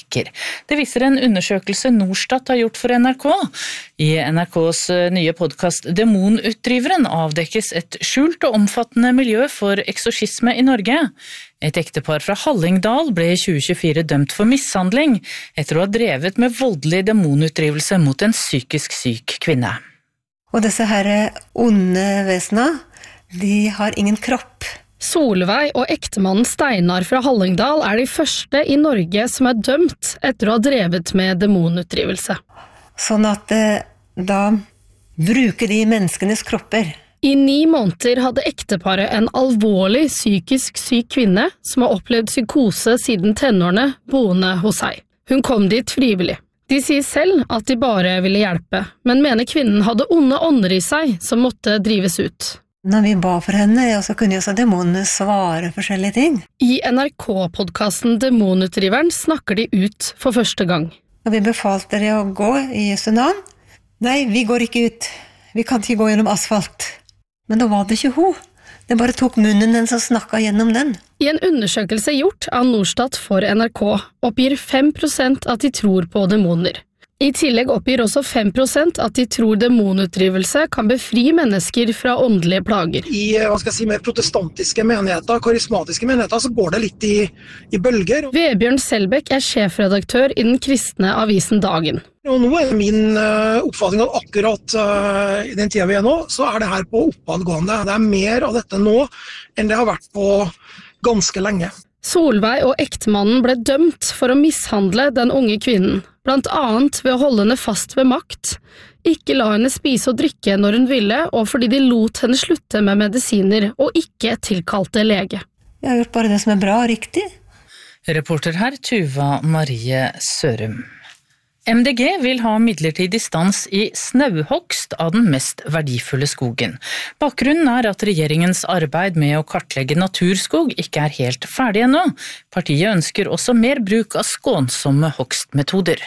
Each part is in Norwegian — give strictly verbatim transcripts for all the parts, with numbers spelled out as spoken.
virker. Det viser en undersøkelse Norstat har gjort for N R K. I N R K's nye podcast Demonutdriveren avdekkes et skjult og omfattende miljø for eksorsisme i Norge. Et ektepar fra Hallingdal ble i tjue tjuefire dømt for mishandling etter å ha drevet med voldelig demonutdrivelse mot en psykisk syk kvinne. Og disse her onde vesene, de har ingen kropp. Solveig og ektemannen Steinar fra Hallingdal er de første i Norge som er dømt etter å ha drevet med demonutdrivelse. Sånn at da bruker de menneskenes kropper. I ni måneder hadde ekteparet en alvorlig psykisk syk kvinne som har opplevd psykose siden tenårene boende hos seg. Hun kom dit frivillig. De sier selv at de bare ville hjelpe, men mener kvinnen hadde onde ånder i seg som måtte drives ut. Når vi ba for henne, så kunne jo så demonene svare forskjellige ting. I N R K-podcasten Demonutdriveren snakker de ut for første gang. Og vi befalte dere å gå i Jesu navn. Nei, vi går ikke ut. Vi kan ikke gå gjennom asfalt. Men da var det ikke hun. Det bare tok munnen den som snakket gjennom den. I en undersøkelse gjort av Norstat for N R K oppgir fem prosent at de tror på demoner. I tillegg oppgir også fem prosent at de tror demonutdrivelse kan befri mennesker fra åndelige plager. I hva skal jeg si, mer protestantiske menigheter, karismatiske menigheter, så går det litt i, i bølger. Vebjørn Selbekk er sjefredaktør i den kristne avisen Dagen. Og nå er min uh, oppfatning at akkurat uh, i den tiden vi er nå, så er det her på oppadgående. Det er mer av dette nå enn det har vært på ganske lenge. Solveig og ektemannen ble dømt for å mishandle den unge kvinnen, blant annet ved å holde henne fast ved makt, ikke la henne spise og drikke når hun ville, og fordi de lot henne slutte med medisiner og ikke tilkalte lege. Jeg har gjort bare det som er bra og riktig. Reporter her Tuva Marie Sørum. M D G vil ha midlertidig stans i snauhogst av den mest verdifulle skogen. Bakgrunnen er at regjeringens arbeid med å kartlegge naturskog ikke er helt ferdig ennå. Partiet ønsker også mer bruk av skånsomme hogstmetoder.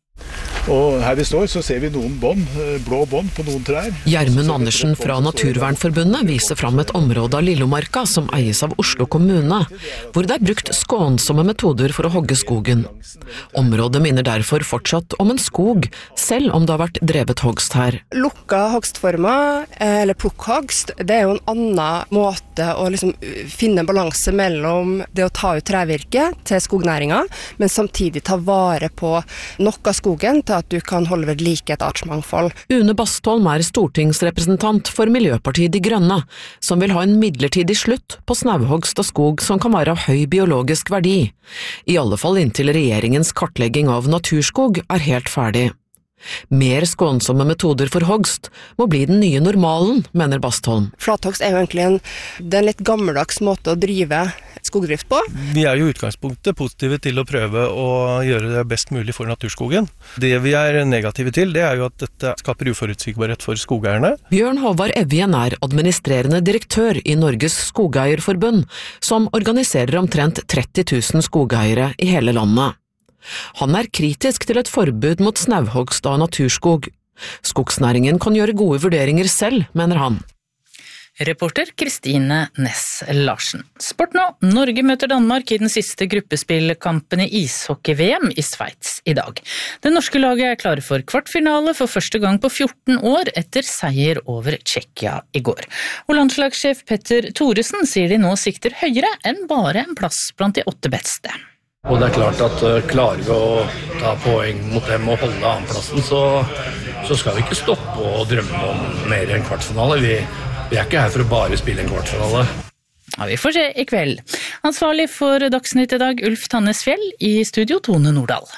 Og her vi står så ser vi noen bånd, blå bånd på noen trær. Gjermund Andersen fra Naturvernforbundet viser fram et område av Lillomarka som eies av Oslo kommune, hvor det er brukt skånsomme metoder for å hogge skogen. Området minner derfor fortsatt om en skog, selv om det har vært drevet hogst her. Lukka hogstformer, eller plukkhogst, det er jo en annen måte å liksom finne balanse mellom det å ta ut trevirke til skognæringen, men samtidig ta vare på nok av skogen til at du kan holde ved like et artsmangfold. Une Bastholm er stortingsrepresentant for Miljøpartiet De Grønne, som vil ha en midlertidig slutt på snauhogst av skog som kan være av høy biologisk verdi. I alle fall inntil regjeringens kartlegging av naturskog er helt ferdig. Mer skånsomme metoder for hogst må bli den nye normalen, mener Bastholm. Flathogst er jo egentlig en, det er en litt gammeldags måte å drive skogdrift på. Vi er jo i utgangspunktet positive til å prøve å gjøre det best mulig for naturskogen. Det vi er negative til, det er jo at dette skaper uforutsigbarhet for skogeierne. Bjørn Håvard Evjen er administrerende direktør i Norges Skogeierforbund, som organiserer omtrent tretti tusen skogeiere i hele landet. Han er kritisk til et forbud mot snauhogst av naturskog. Skogsnæringen kan gjøre gode vurderinger selv, mener han. Reporter Kristine Næss Larsen. Sport nå. Norge møter Danmark i den siste gruppespillkampen i ishockey-V M i Sveits i dag. Det norske laget er klare for kvartfinale for første gang på fjorten år etter seier over Tsjekkia i går. Og landslagssjef Petter Thoresen sier de nå sikter høyere enn bare en plass blant de åtte beste. Og det er klart at uh, klarer vi å ta poeng mot dem og holde annenplassen, så, så skal vi ikke stoppe og drømme om mer enn kvartfinale. Vi, vi er ikke her for å bare spille en kvartfinale. Ja, vi får se i kveld. Ansvarlig for Dagsnytt i dag, Ulf Tannes Fjell, i studio Tone Nordahl.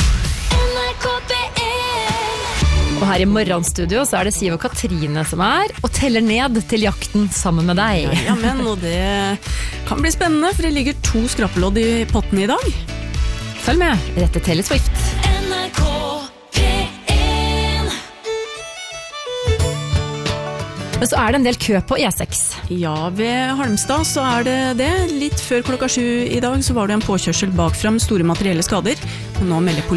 Og her i morgenstudio så er det Siv og Katrine som er og teller ned til jakten sammen med deg. Ja, men, og det kan bli spennende, for det ligger to skrappelodd i potten i dag. Følg med, rett til Taylor Swift. N R K P en. Men så er det en del kø på E seks. Ja, ved Halmstad så er det det. Litt før klokka sju i dag så var det en påkjørsel bakfra med store materielle skader. Og nå melder politiet